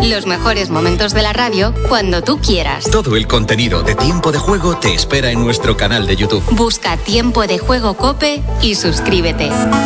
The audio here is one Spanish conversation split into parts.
Los mejores momentos de la radio cuando tú quieras. Todo el contenido de Tiempo de Juego te espera en nuestro canal de YouTube. Busca Tiempo de Juego COPE y suscríbete.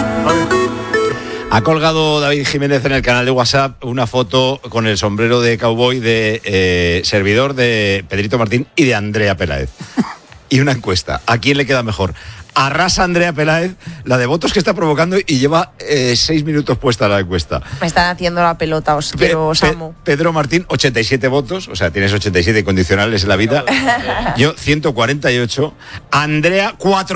Ha colgado David Jiménez en el canal de WhatsApp una foto con el sombrero de cowboy de servidor de Pedrito Martín y de Andrea Peláez. Y una encuesta. ¿A quién le queda mejor? Arrasa Andrea Peláez la de votos que está provocando y lleva 6 minutos puesta la encuesta. Me están haciendo la pelota, os quiero, os amo. Pedro Martín, 87 votos, o sea, tienes 87 incondicionales en la vida. Yo, 148. Andrea,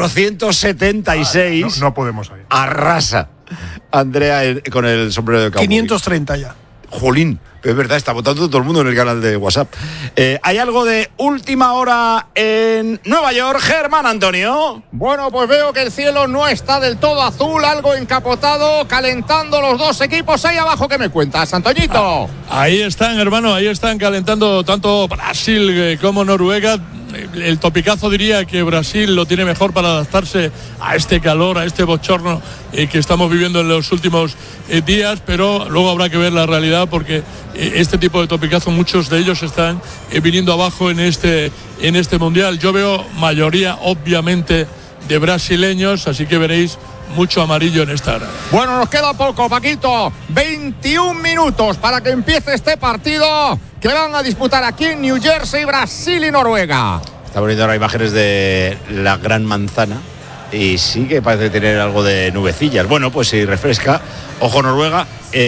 476. No podemos ir. Arrasa Andrea con el sombrero de cowboy. 530 ya. Jolín, es verdad, está votando todo el mundo en el canal de WhatsApp. ¿Hay algo de última hora en Nueva York, Germán Antonio? Bueno, pues veo que el cielo no está del todo azul, algo encapotado, calentando los dos equipos. Ahí abajo, ¿qué me cuentas, Antoñito? Ahí están, hermano, ahí están calentando tanto Brasil como Noruega. El topicazo diría que Brasil lo tiene mejor para adaptarse a este calor, a este bochorno que estamos viviendo en los últimos días, pero luego habrá que ver la realidad porque este tipo de topicazo, muchos de ellos están viniendo abajo en este mundial. Yo veo mayoría, obviamente, de brasileños, así que veréis mucho amarillo en esta hora. Bueno, nos queda poco, Paquito. 21 minutos para que empiece este partido que van a disputar aquí en New Jersey, Brasil y Noruega. Está poniendo ahora imágenes de la Gran Manzana y sí que parece tener algo de nubecillas. Bueno, pues si refresca. Ojo, Noruega.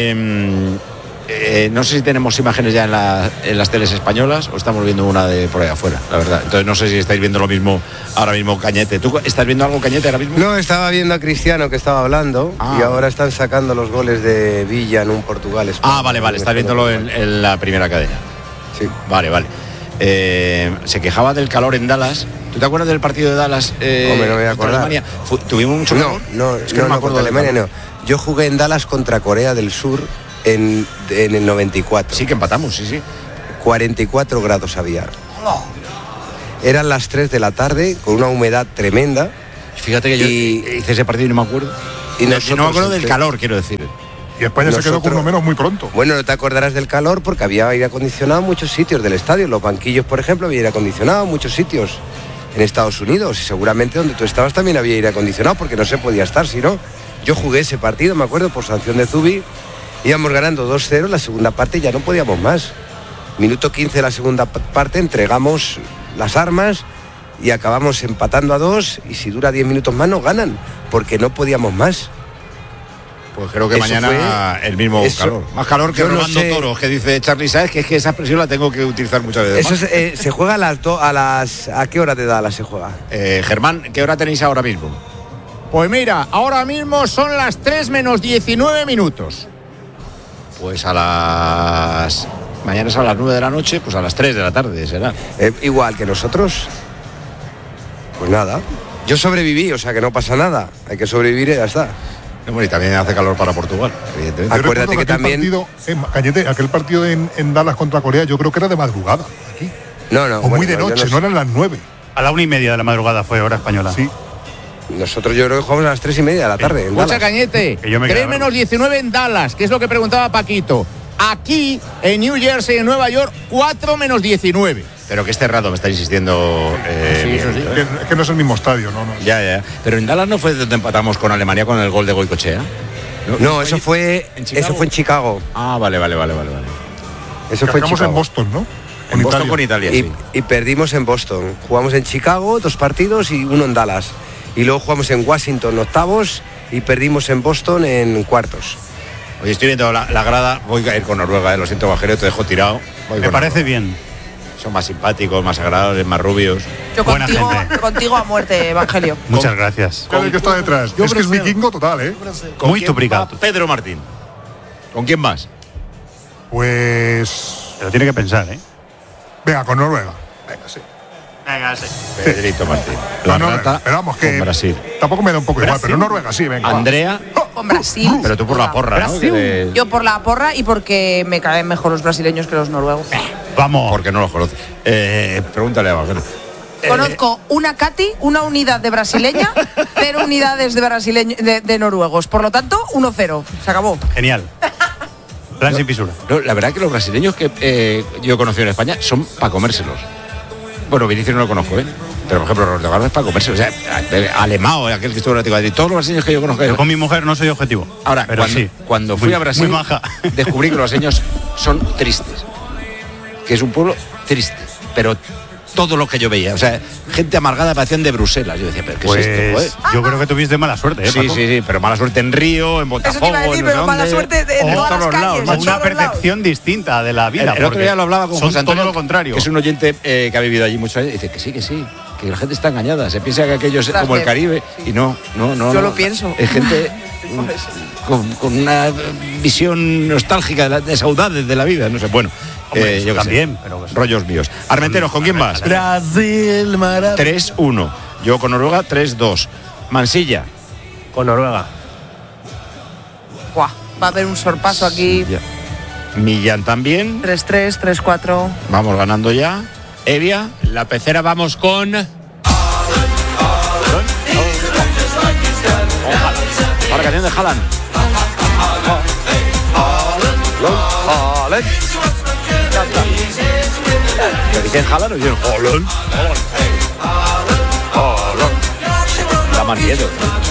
No sé si tenemos imágenes ya en las teles españolas o estamos viendo una de por ahí afuera, la verdad. Entonces no sé si estáis viendo lo mismo ahora mismo, Cañete. ¿Tú estás viendo algo, Cañete, ahora mismo? No, estaba viendo a Cristiano que estaba hablando y ahora están sacando los goles de Villa en un Portugal-España. Vale, estás viéndolo en la primera cadena. Sí. Vale. Se quejaba del calor en Dallas. ¿Tú te acuerdas del partido de Dallas? Hombre, no me voy a acordar. Alemania? ¿Tuvimos mucho calor? No, es que no me acuerdo de Alemania, no. Yo jugué en Dallas contra Corea del Sur en el 94. Sí, que empatamos, sí. 44 grados había. Eran las 3 de la tarde con una humedad tremenda. Fíjate que yo hice ese partido y no me acuerdo. Y no me acuerdo del calor, quiero decir. Y España se quedó con uno menos muy pronto. Bueno, no te acordarás del calor porque había aire acondicionado en muchos sitios del estadio. Los banquillos, por ejemplo, había aire acondicionado en muchos sitios en Estados Unidos. Y seguramente donde tú estabas también había aire acondicionado porque no se podía estar, si no. Yo jugué ese partido, me acuerdo, por sanción de Zubi. Íbamos ganando 2-0, la segunda parte ya no podíamos más. Minuto 15 de la segunda parte, entregamos las armas y acabamos empatando a 2 y si dura 10 minutos más nos ganan, porque no podíamos más. Pues creo que eso mañana el mismo calor. Más calor que robando toros, que dice Charly, ¿sabes? Que es que esa expresión la tengo que utilizar muchas veces. Eso se juega ¿a qué hora de Dallas se juega? Germán, ¿qué hora tenéis ahora mismo? Pues mira, ahora mismo son las 3 menos 19 minutos. Pues mañana es a las 9 de la noche, pues a las 3 de la tarde será. Igual que nosotros. Pues nada, yo sobreviví, o sea que no pasa nada. Hay que sobrevivir y ya está. Bueno, y también hace calor para Portugal, evidentemente. Acuérdate que también... Cañete, aquel partido en Dallas contra Corea, yo creo que era de madrugada aquí. No. O muy de noche, no eran las 9. A la 1:30 de la madrugada fue hora española. Sí. Nosotros yo creo que jugamos a las 3:30 de la tarde. Escucha, Cañete, 3 menos 19 en Dallas, que es lo que preguntaba Paquito. Aquí, en New Jersey, en Nueva York, 4 menos 19. Pero que es cerrado, me está insistiendo. Sí. Es que no es el mismo estadio, ¿no? Ya. Pero en Dallas no fue donde empatamos con Alemania con el gol de Goicoechea. No, eso fue en Chicago. Vale. Eso fue en Chicago. En Boston, ¿no? En Boston con Italia, sí. Y perdimos en Boston. Jugamos en Chicago 2 partidos y 1 en Dallas. Y luego jugamos en Washington octavos y perdimos en Boston en cuartos. Oye, estoy viendo la grada, voy a ir con Noruega, lo siento, Bajero, te dejo tirado. Me parece bien. Son más simpáticos, más agradables, más rubios. Yo contigo a muerte, Evangelio. Muchas gracias. ¿Con el que está detrás? Es que es vikingo total, ¿eh? Muy tuplicado. Pedro Martín. ¿Con quién más? Pues... Pero tiene que pensar, ¿eh? Venga, con Noruega. Venga, sí. Pedrito Martín. Pero vamos, que Brasil. Tampoco me da un poco igual, pero Noruega sí, venga. Andrea. Con Brasil. Pero tú por la porra, ¿no? Yo por la porra y porque me caen mejor los brasileños que los noruegos. Vamos. Porque no los conoces. Pregúntale a Bajero. Conozco una Katy, una unidad de brasileña, 0 unidades de noruegos. Por lo tanto, 1-0. Se acabó. Genial. Plan sin fisura. No, la verdad que los brasileños que yo he conocido en España son para comérselos. Bueno, Vinicius no lo conozco, ¿eh? Pero, por ejemplo, Roberto Carlos es para comerse. O sea, Alemão, aquel que estuvo en el Atlético de Madrid, todos los brasileños que yo conozco. Yo con mi mujer no soy objetivo. Ahora, pero cuando fui a Brasil, muy maja. descubrí que los brasileños son tristes. Que es un pueblo triste. Pero todo lo que yo veía, o sea, gente amargada parecían de Bruselas. Yo decía, ¿pero qué Pues es esto, yo creo que tuviste mala suerte, Sí, Paco. sí, pero mala suerte en Río, en Botafogo, Eso te iba a decir, en no sé pero mala dónde. suerte en todas las calles. O una percepción distinta de la vida. El otro día lo hablaba con son José Antonio, todo lo contrario. que es un oyente que ha vivido allí muchos años, y dice que sí, que la gente está engañada, se piensa que aquello es como el Caribe, y no. Yo lo pienso. Es gente con una visión nostálgica de saudades de la vida, no sé, bueno. Hombre, yo qué también, sé, pero rollos míos. Armenteros, ¿con quién vas? Brasil, maravilla. 3-1. Yo con Noruega, 3-2. Mansilla. Con Noruega. Buah, va a haber un sorpaso aquí. Ya. Millán también. 3-3, 3-4. Vamos ganando ya. Evia. La pecera vamos con... Ahora canción de Haaland. Haaland. ¿Te dicen Haaland o dicen Haaland? Haaland. Da más miedo.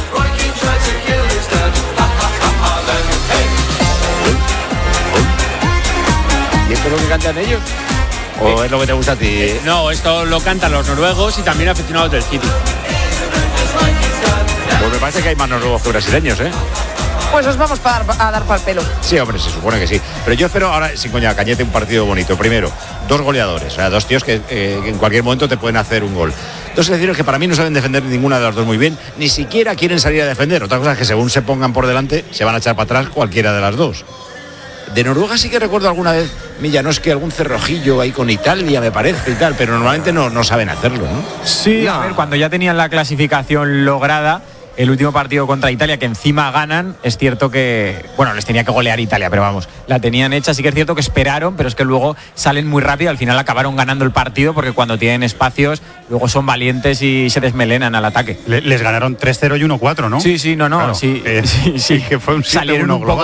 ¿Y esto es lo que cantan ellos? ¿O es lo que te gusta a ti? No, esto lo cantan los noruegos y también aficionados del City. Pues me parece que hay más noruegos que brasileños, ¿eh? Pues os vamos a dar para el pelo. Sí, hombre, se supone que sí. Pero yo espero ahora, sin coña, Cañete, un partido bonito. Primero, 2 goleadores, o sea, 2 tíos que en cualquier momento te pueden hacer un gol. 2 selecciones que para mí no saben defender ninguna de las dos muy bien, ni siquiera quieren salir a defender. Otra cosa es que según se pongan por delante, se van a echar para atrás cualquiera de las dos. De Noruega sí que recuerdo alguna vez, Millanoski, algún cerrojillo ahí con Italia, me parece, y tal, pero normalmente no saben hacerlo, ¿no? Sí, a ver, cuando ya tenían la clasificación lograda, el último partido contra Italia, que encima ganan, es cierto que, bueno, les tenía que golear Italia, pero vamos, la tenían hecha, sí que es cierto que esperaron, pero es que luego salen muy rápido, al final acabaron ganando el partido, porque cuando tienen espacios, luego son valientes y se desmelenan al ataque. Les ganaron 3-0 y 1-4, ¿no? Sí, no, Claro, sí, sí, que fue un 7-1 salieron un poco global.